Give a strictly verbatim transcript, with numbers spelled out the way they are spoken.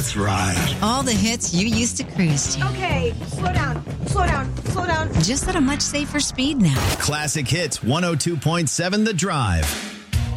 That's right. All the hits you used to cruise to. Okay, slow down, slow down, slow down. Just at a much safer speed now. Classic Hits one oh two point seven The Drive.